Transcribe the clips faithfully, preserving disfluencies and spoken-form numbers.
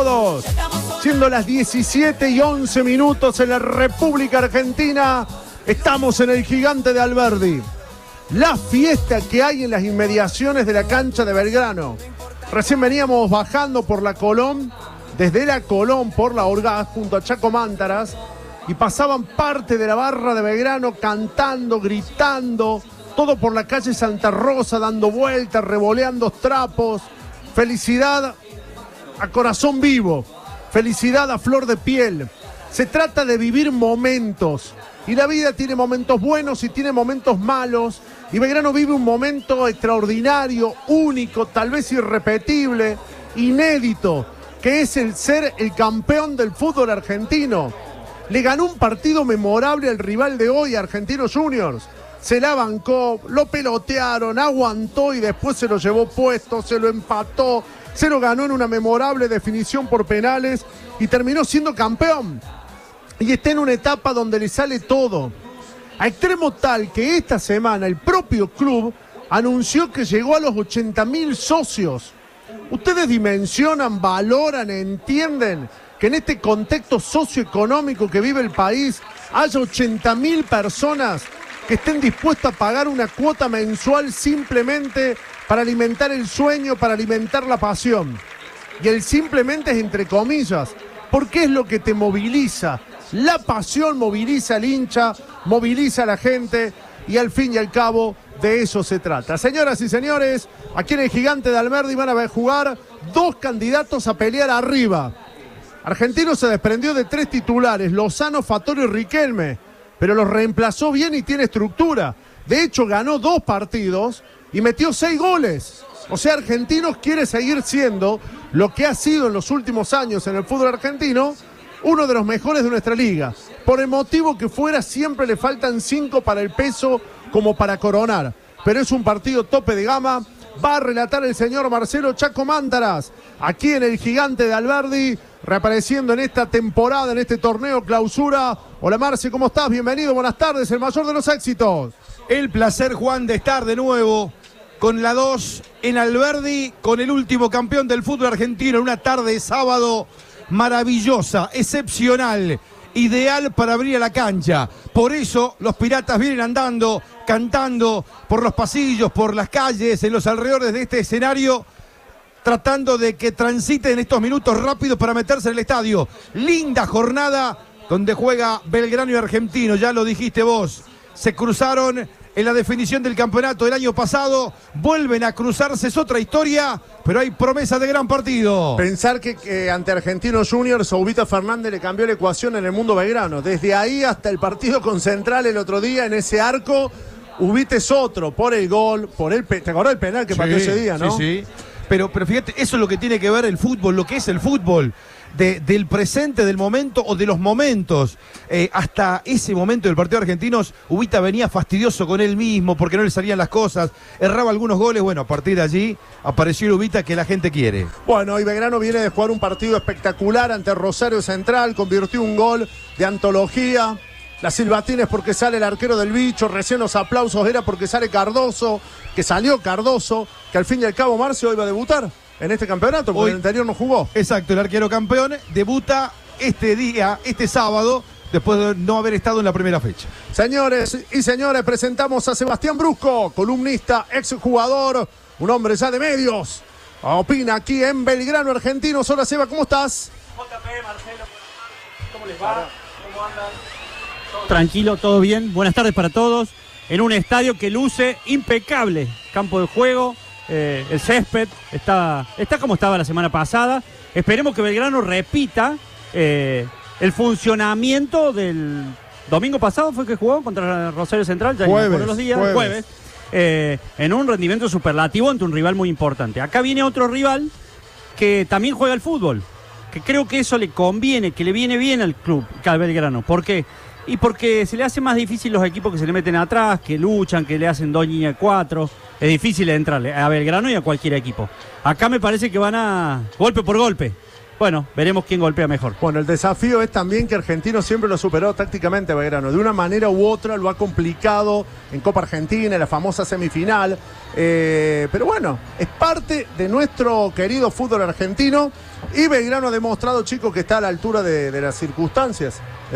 todos. Siendo las diecisiete y once minutos en la República Argentina, estamos en el Gigante de Alberdi. La fiesta que hay en las inmediaciones de la cancha de Belgrano. Recién veníamos bajando por la Colón, desde la Colón por la Orgaz, junto a Chaco Mántaras, y pasaban parte de la barra de Belgrano cantando, gritando, todo por la calle Santa Rosa, dando vueltas, revoleando trapos. Felicidad a corazón vivo, felicidad a flor de piel. Se trata de vivir momentos, y la vida tiene momentos buenos y tiene momentos malos, y Belgrano vive un momento extraordinario, único, tal vez irrepetible, inédito, que es el ser el campeón del fútbol argentino. Le ganó un partido memorable al rival de hoy, Argentinos Juniors. Se la bancó, lo pelotearon, aguantó y después se lo llevó puesto, se lo empató, se lo ganó en una memorable definición por penales y terminó siendo campeón. Y está en una etapa donde le sale todo. A extremo tal que esta semana el propio club anunció que llegó a los ochenta mil socios. Ustedes dimensionan, valoran, entienden que en este contexto socioeconómico que vive el país haya ochenta mil personas que estén dispuestas a pagar una cuota mensual simplemente para alimentar el sueño, para alimentar la pasión. Y el simplemente es entre comillas, porque es lo que te moviliza. La pasión moviliza al hincha, moviliza a la gente y al fin y al cabo de eso se trata. Señoras y señores, aquí en el Gigante de Alberdi van a ver jugar dos candidatos a pelear arriba. Argentino se desprendió de tres titulares, Lozano, Fattorio y Riquelme, pero los reemplazó bien y tiene estructura. De hecho, ganó dos partidos y metió seis goles. O sea, Argentinos quiere seguir siendo lo que ha sido en los últimos años en el fútbol argentino, uno de los mejores de nuestra liga. Por el motivo que fuera, siempre le faltan cinco para el peso como para coronar. Pero es un partido tope de gama. Va a relatar el señor Marcelo Chaco Mántaras, aquí en el Gigante de Alberdi, reapareciendo en esta temporada, en este torneo clausura. Hola Marce, ¿cómo estás? Bienvenido, buenas tardes, el mayor de los éxitos. El placer, Juan, de estar de nuevo con la dos en Alberdi, con el último campeón del fútbol argentino, en una tarde de sábado maravillosa, excepcional, ideal para abrir a la cancha. Por eso los piratas vienen andando, cantando por los pasillos, por las calles, en los alrededores de este escenario, tratando de que transiten estos minutos rápidos para meterse en el estadio. Linda jornada donde juega Belgrano y Argentino, ya lo dijiste vos. Se cruzaron en la definición del campeonato del año pasado, vuelven a cruzarse, es otra historia, pero hay promesa de gran partido. Pensar que, que ante Argentinos Juniors, Ubita Fernández le cambió la ecuación en el mundo belgrano. Desde ahí hasta el partido con Central el otro día en ese arco, Ubita es otro, por el gol, por el pe- ¿te acordás del penal que sí, pateó ese día, no? Sí, sí. Pero, pero fíjate, eso es lo que tiene que ver el fútbol, lo que es el fútbol. De, del presente, del momento o de los momentos. Eh, hasta ese momento del partido de Argentinos, Ubita venía fastidioso con él mismo porque no le salían las cosas, erraba algunos goles. Bueno, a partir de allí apareció el Ubita que la gente quiere. Bueno, y Belgrano viene de jugar un partido espectacular ante Rosario Central, convirtió un gol de antología. Las silbatines porque sale el arquero del Bicho, recién los aplausos era porque sale Cardoso, que salió Cardoso, que al fin y al cabo Marcio iba a debutar en este campeonato, porque Hoy, el anterior no jugó. Exacto, el arquero campeón debuta este día, este sábado, después de no haber estado en la primera fecha. Señores y señores, presentamos a Sebastián Brusco, columnista, exjugador, un hombre ya de medios. Opina aquí en Belgrano, Argentinos. Hola Seba, ¿cómo estás? J P, Marcelo, ¿cómo les va? ¿Cómo andan? Tranquilo, todo bien. Buenas tardes para todos. En un estadio que luce impecable. Campo de juego. Eh, el césped está, está como estaba la semana pasada. Esperemos que Belgrano repita eh, el funcionamiento del domingo pasado. Fue que jugó contra Rosario Central, ya jueves, por los días, jueves, jueves eh, en un rendimiento superlativo ante un rival muy importante. Acá viene otro rival que también juega al fútbol, que creo que eso le conviene, que le viene bien al club, al Belgrano. ¿Por qué? Y porque se le hace más difícil los equipos que se le meten atrás, que luchan, que le hacen dos líneas de cuatro. Es difícil entrarle a Belgrano y a cualquier equipo. Acá me parece que van a golpe por golpe. bueno, veremos quién golpea mejor. Bueno, el desafío es también que Argentino siempre lo superó tácticamente, Belgrano. De una manera u otra lo ha complicado en Copa Argentina, en la famosa semifinal. Eh, pero bueno, es parte de nuestro querido fútbol argentino. Y Belgrano ha demostrado, chicos, que está a la altura de, de las circunstancias.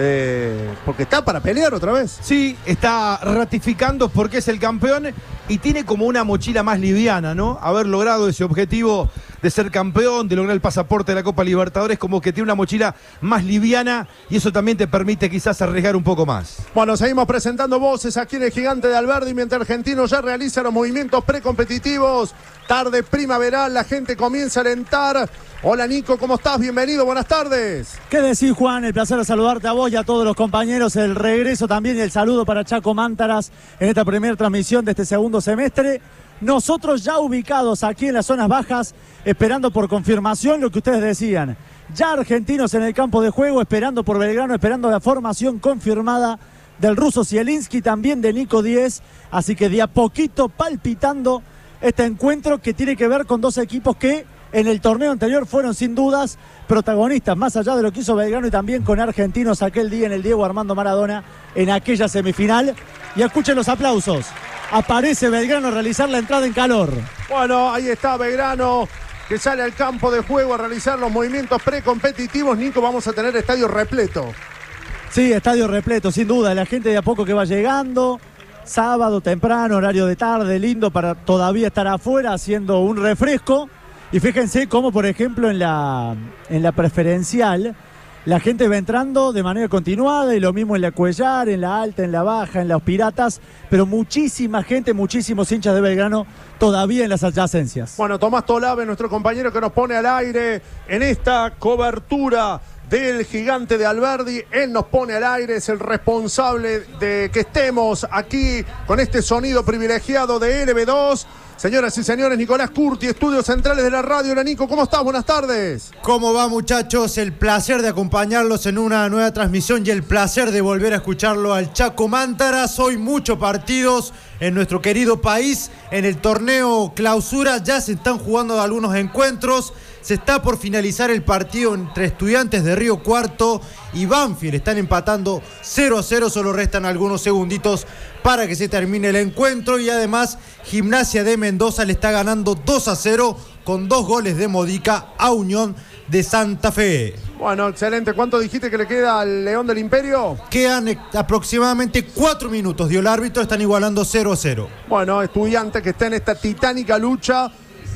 Eh, porque está para pelear otra vez. Sí, está ratificando porque es el campeón y tiene como una mochila más liviana, ¿no? Haber logrado ese objetivo de ser campeón, de lograr el pasaporte de la Copa Libertadores, como que tiene una mochila más liviana y eso también te permite quizás arriesgar un poco más. Bueno, seguimos presentando voces aquí en el Gigante de Alberdi mientras Argentino ya realiza los movimientos precompetitivos. Tarde primaveral, la gente comienza a alentar. Hola Nico, ¿cómo estás? Bienvenido, buenas tardes. ¿Qué decís, Juan? El placer de saludarte a vos y a todos los compañeros. El regreso también y el saludo para Chaco Mántaras en esta primera transmisión de este segundo semestre. Nosotros ya ubicados aquí en las zonas bajas, esperando por confirmación lo que ustedes decían. Ya Argentinos en el campo de juego, esperando por Belgrano, esperando la formación confirmada del ruso Zielinski, también de Nico Díez. Así que de a poquito palpitando este encuentro que tiene que ver con dos equipos que en el torneo anterior fueron sin dudas protagonistas, más allá de lo que hizo Belgrano y también con Argentinos aquel día en el Diego Armando Maradona en aquella semifinal. Y escuchen los aplausos. Aparece Belgrano a realizar la entrada en calor. Bueno, ahí está Belgrano, que sale al campo de juego a realizar los movimientos precompetitivos. Nico, vamos a tener estadio repleto. Sí, estadio repleto, sin duda. La gente de a poco que va llegando. Sábado temprano, horario de tarde, lindo para todavía estar afuera haciendo un refresco. Y fíjense cómo, por ejemplo, en la, en la preferencial, la gente va entrando de manera continuada, y lo mismo en la Cuellar, en la Alta, en la Baja, en los Piratas, pero muchísima gente, muchísimos hinchas de Belgrano todavía en las adyacencias. Bueno, Tomás Tolave, nuestro compañero que nos pone al aire en esta cobertura del Gigante de Alberdi. Él nos pone al aire, es el responsable de que estemos aquí con este sonido privilegiado de L B dos. Señoras y señores, Nicolás Curti, estudios centrales de la radio. Hola Nico, ¿cómo estás? Buenas tardes. ¿Cómo va, muchachos? El placer de acompañarlos en una nueva transmisión y el placer de volver a escucharlo al Chaco Mántaras. Hoy muchos partidos en nuestro querido país. En el torneo clausura ya se están jugando algunos encuentros. Se está por finalizar el partido entre Estudiantes de Río Cuarto y Banfield. Están empatando cero a cero, solo restan algunos segunditos para que se termine el encuentro. Y además Gimnasia de Mendoza le está ganando dos a cero con dos goles de Modica a Unión de Santa Fe. Bueno, excelente. ¿Cuánto dijiste que le queda al León del Imperio? Quedan aproximadamente cuatro minutos, dio el árbitro, están igualando cero a cero. Bueno, Estudiantes que está en esta titánica lucha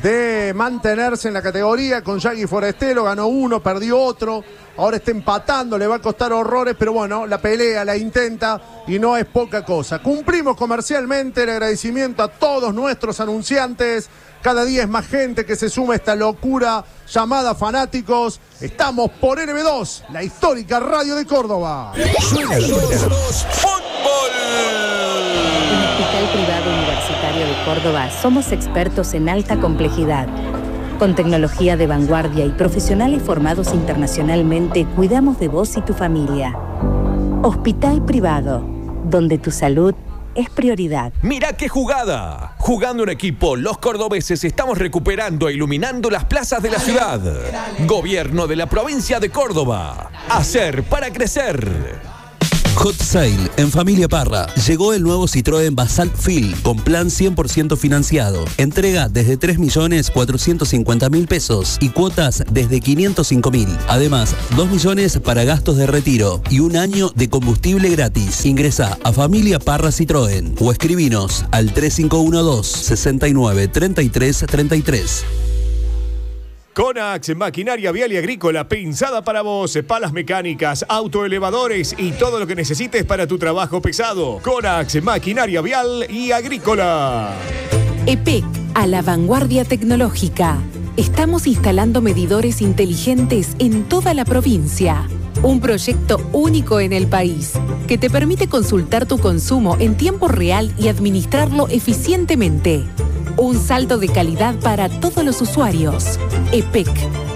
de mantenerse en la categoría con Yagui Forestelo, ganó uno, perdió otro, ahora está empatando, le va a costar horrores, pero bueno, la pelea, la intenta y no es poca cosa. Cumplimos comercialmente, el agradecimiento a todos nuestros anunciantes, cada día es más gente que se suma a esta locura llamada fanáticos. Estamos por N B dos, la histórica radio de Córdoba. Suena, suena. ¡Fútbol! En Hospital Privado Universitario de Córdoba somos expertos en alta complejidad. Con tecnología de vanguardia y profesionales formados internacionalmente, cuidamos de vos y tu familia. Hospital Privado, donde tu salud es prioridad. ¡Mira qué jugada! Jugando en equipo, los cordobeses estamos recuperando e iluminando las plazas de la ciudad. Gobierno de la provincia de Córdoba. Hacer para crecer. Hot Sale en Familia Parra. Llegó el nuevo Citroën Basalt Fil con plan cien por ciento financiado. Entrega desde tres millones cuatrocientos cincuenta mil pesos y cuotas desde quinientos cinco mil. Además, dos millones para gastos de retiro y un año de combustible gratis. Ingresa a Familia Parra Citroën o escribinos al tres cinco uno dos, seis nueve, tres tres tres tres. Conax, maquinaria vial y agrícola pensada para vos, palas mecánicas, autoelevadores y todo lo que necesites para tu trabajo pesado. Conax, maquinaria vial y agrícola. E P E C, a la vanguardia tecnológica. Estamos instalando medidores inteligentes en toda la provincia. Un proyecto único en el país, que te permite consultar tu consumo en tiempo real y administrarlo eficientemente. Un salto de calidad para todos los usuarios. E P E C,